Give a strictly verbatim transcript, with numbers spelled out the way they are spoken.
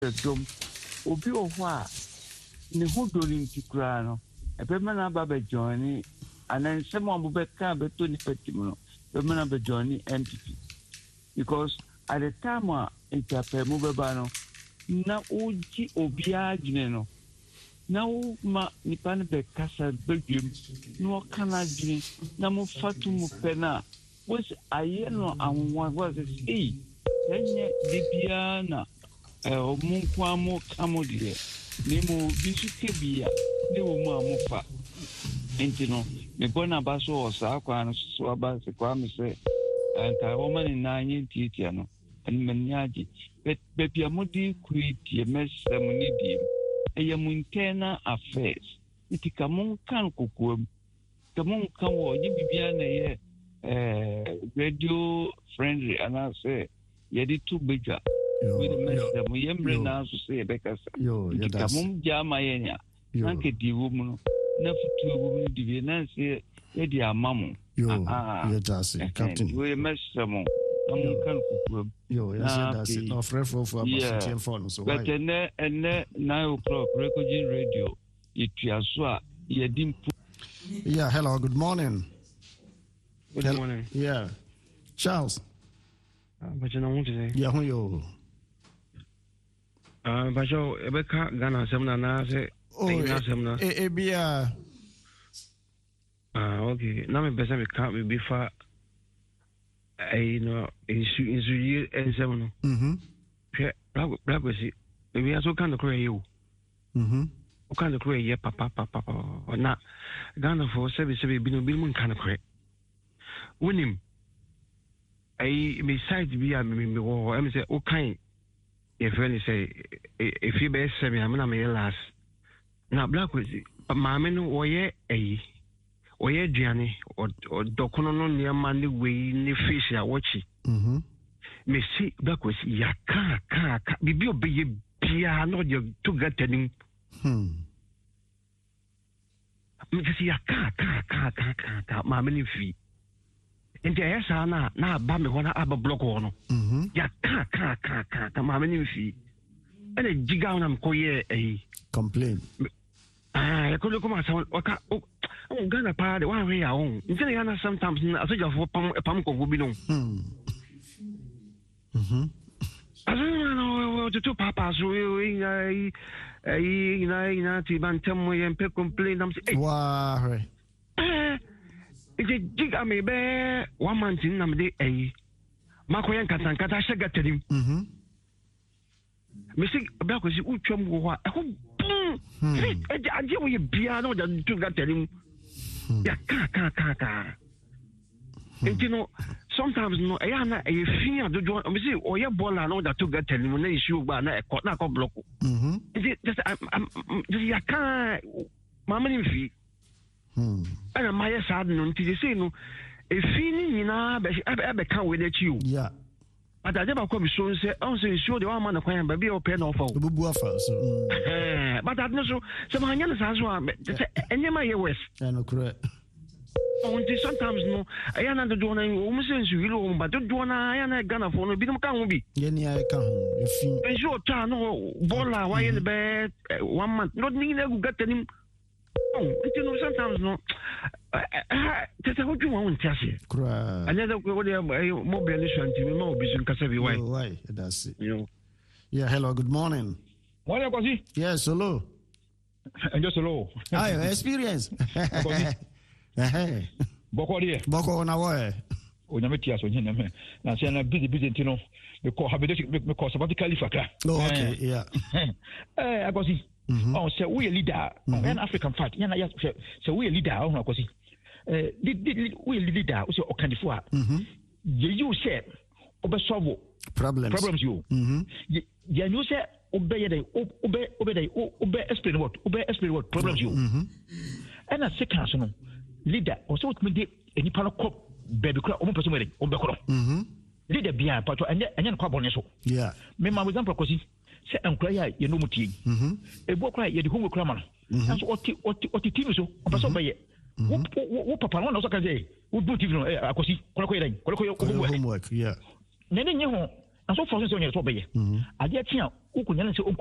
dom obi oho a ne hodori ntikura no ebe mana ba be join anan se mo be ka be to ni petim no be mana be join N P P because at the time uh, interpret mo be ba no na oji obi agine no na o ma nipa ne be kasa bedwem no kana gine na mo fatu mo pena was aye no anwa was eh enye bibia na eh o mun kwa mo kamodie ni mo bisuke bia ni wo mo amofa enti no me bona ba so osa kwa no so aba se kwa me se anka wo mani na nyi titia no en menyaji be bia mo di kuiti mesem ni di eye mo internal affairs itika mo kan kokuam ka mo kan wo nyi bibia na ye eh radio friendly and I say ye di tu beja with mesem mo yemre na so say be kasa itika mo jama yenya nanke di wo mo na futu wo mo di na say ye di amamu ah ye just captain we mesem I'm kind of yo, yes, that's it. No, friend for for about phone. So, but and and nine o'clock, Recording Radio. It was you didn't. Yeah, hello, good morning. Good Hel- morning. Yeah, Charles. But you know what to say? Yeah, who you? Uh, but you, Rebecca, Ghana, Semna, na say. Oh, Semna. Eh, eh, be ah. Ah, okay. Now me best me can't be far. I know insu insu year and seven. Mhm. Black black was it. We also kind of cry you. Mhm. O kind of cry yeah papa papa or not. Ghana for seven seven been been mun kind of cry. When him I me side be a me me wo I me say o kind if any say if you be seven I'm na me last. Now black was it. Maame no wo ye eh oye duane o dokono no niam ne wei ne fish a wochi mhm me si bakos ya ka ka ka bibi obeye bia no de to gatanim hmm me si ya ka ka ka ka ka ka ma me ni fi enti ya sa na na ba me ho na aba block ho no mhm ya ka ka ka ka ka ma me ni fi ene jiga na mkoye eh complain ah ko ko ma sa waka oh Ghana pa de one way on instead Ghana sometimes na so just for pam pam ko bi no hmm mhm aso no to to papa so we ai ai na na ti bantem mo yem pe complain am say wa re eh ije jiga me be one month na me de ai mako yen katan kata shega tedim mhm me sig bra ko si utwam go ho e ho bum e anje wo ye bia no da to ga tedim ya ka ka ka ka enti no sometimes no e ya na e fia do do me say o ye bola no da to ga telim na issue gba na e ko na ko block mhm enti just am just ya ka mama ni fi hmm ana ma ye sad no enti say no e fi ni nyina be be kan we na chi o yeah but I never come so say on say show the one man na kwan ba bi o pe na ofo bubu afa so eh but that no so so ma nya na sa so enye ma ye west and okure on the sometimes no aya na do na o mu say nsu yilo o ba do na aya na Ghana for no bi dum kan ho bi ye ni ay kan ho e fi ensu o ta no bola wa ye be one month no ni na gu gatanim oh it no sometimes no tete ho dwuma won tiase kura anya da ko de mobile shanti me ma obi sun kasa bi why why that's it you know yeah hello good morning morning Kwasi yes hello and just hello hi experience eh boko dia boko na wo o nyame tia so nyina me na se na busy busy ntino me ko habede me ko sabatically faka oh okay yeah eh Kwasi oh say we a leader an African fight yana ya say we a leader oh Kwasi eh we leader o say okandifo a mhm ye you say obe solve problems problems you mhm ye you say obe ye dey obe obe dey obe explain what obe explain what problems you mhm and a second so no leader o say what me dey eni pa no ko baby kura o mo person we dey obe koro mhm leader bia pato enye enye ko abone so yeah me ma example Kwasi say enkura ya ye no mutie mhm ebu kura ye de homework kura ma no so oti oti oti team so o person be ye wo papa no so ka say wo do T V no Kwasi kora ko ye dan kora ko homework yeah ne ne nye ho aso for so so ye so be ye ade atia ukunyala sɛ